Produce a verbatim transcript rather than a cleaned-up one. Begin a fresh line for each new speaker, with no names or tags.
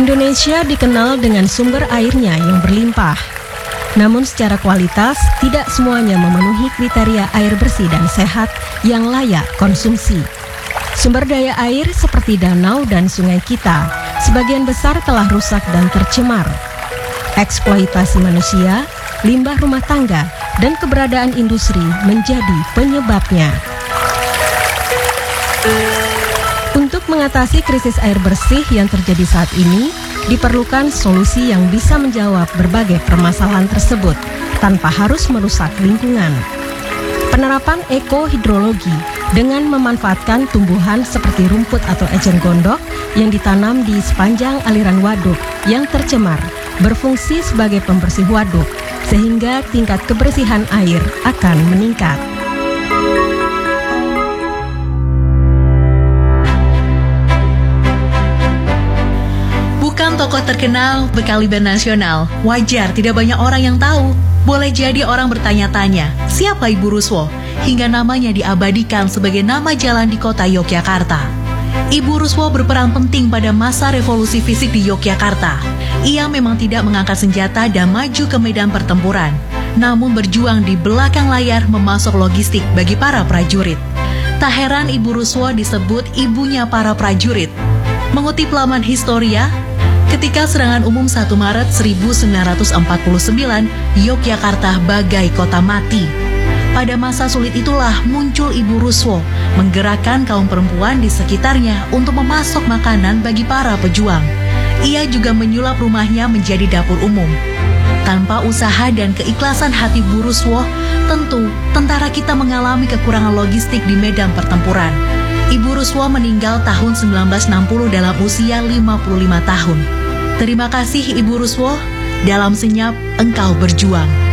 Indonesia dikenal dengan sumber airnya yang berlimpah. Namun secara kualitas, tidak semuanya memenuhi kriteria air bersih dan sehat yang layak konsumsi. Sumber daya air seperti danau dan sungai kita, sebagian besar telah rusak dan tercemar. Eksploitasi manusia, limbah rumah tangga, dan keberadaan industri menjadi penyebabnya. Untuk mengatasi krisis air bersih yang terjadi saat ini, diperlukan solusi yang bisa menjawab berbagai permasalahan tersebut tanpa harus merusak lingkungan. Penerapan ekohidrologi dengan memanfaatkan tumbuhan seperti rumput atau eceng gondok yang ditanam di sepanjang aliran waduk yang tercemar berfungsi sebagai pembersih waduk, sehingga tingkat kebersihan air akan meningkat.
Bukan tokoh terkenal, bekaliber nasional, wajar tidak banyak orang yang tahu. Boleh jadi orang bertanya-tanya, siapa Ibu Ruswo? Hingga namanya diabadikan sebagai nama jalan di kota Yogyakarta. Ibu Ruswo berperan penting pada masa revolusi fisik di Yogyakarta. Ia memang tidak mengangkat senjata dan maju ke medan pertempuran, namun berjuang di belakang layar memasok logistik bagi para prajurit. Tak heran Ibu Ruswo disebut ibunya para prajurit. Mengutip laman Historia, ketika serangan umum satu Maret seribu sembilan ratus empat puluh sembilan, Yogyakarta bagai kota mati. Pada masa sulit itulah muncul Ibu Ruswo, menggerakkan kaum perempuan di sekitarnya untuk memasok makanan bagi para pejuang. Ia juga menyulap rumahnya menjadi dapur umum. Tanpa usaha dan keikhlasan hati Bu Ruswo, tentu tentara kita mengalami kekurangan logistik di medan pertempuran. Ibu Ruswo meninggal tahun seribu sembilan ratus enam puluh dalam usia lima puluh lima tahun. Terima kasih Ibu Ruswo, dalam senyap engkau berjuang.